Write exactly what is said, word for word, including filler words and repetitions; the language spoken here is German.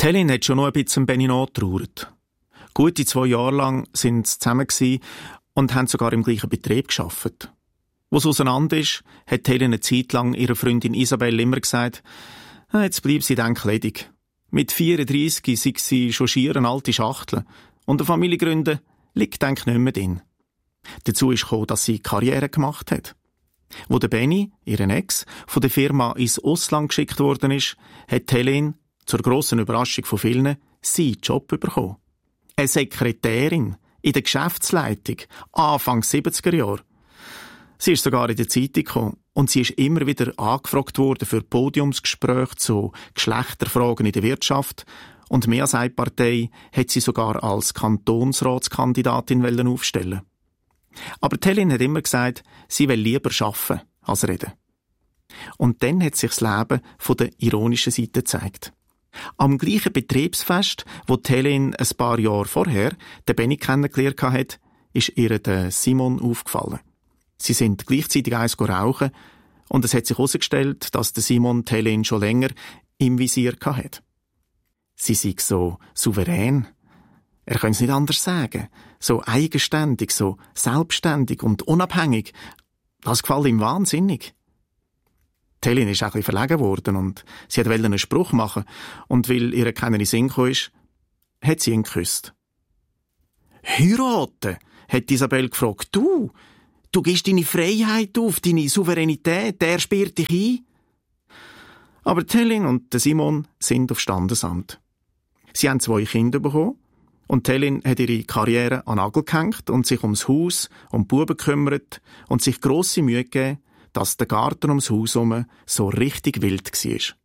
Helene hat schon noch ein bisschen Benny nachgetrauert. Gute zwei Jahre lang sind sie zusammen gewesen und haben sogar im gleichen Betrieb gearbeitet. Wo es auseinander ist, hat Helene eine Zeit lang ihrer Freundin Isabel immer gesagt, jetzt bleibt sie denk ledig. Mit vierunddreissig sei sie schon schier eine alte Schachtel und eine Familie gründen liegt denk nicht mehr drin. Dazu ist gekommen, dass sie Karriere gemacht hat. Wo der Benny, ihren Ex, von der Firma ins Ausland geschickt worden ist, hat Helene, zur grossen Überraschung von vielen, seinen Job bekommen. Eine Sekretärin in der Geschäftsleitung, Anfang siebziger Jahre. Sie ist sogar in der Zeitung gekommen und sie ist immer wieder angefragt worden für Podiumsgespräche zu Geschlechterfragen in der Wirtschaft und mehr als eine Partei hat sie sogar als Kantonsratskandidatin aufstellen. Aber Helene hat immer gesagt, sie will lieber arbeiten als reden. Und dann hat sich das Leben von der ironischen Seite gezeigt. Am gleichen Betriebsfest, wo Helene ein paar Jahre vorher den Benny kennengelernt hat, ist ihr der Simon aufgefallen. Sie sind gleichzeitig eins rauchen und es hat sich herausgestellt, dass der Simon Helene schon länger im Visier hatte. Sie sei so souverän. Er kann es nicht anders sagen. So eigenständig, so selbstständig und unabhängig. Das gefällt ihm wahnsinnig. Helene ist auch ein bisschen verlegen worden und sie wollte einen Spruch machen und weil ihr keiner in den Sinn kam, hat sie ihn geküsst. «Heiraten?» hat Isabel gefragt. «Du? Du gibst deine Freiheit auf, deine Souveränität, der sperrt dich ein?» Aber Helene und Simon sind auf Standesamt. Sie haben zwei Kinder bekommen und Helene hat ihre Karriere an den Nagel gehängt und sich ums Haus, um die Buben gekümmert und sich grosse Mühe gegeben, dass der Garten ums Haus herum so richtig wild war.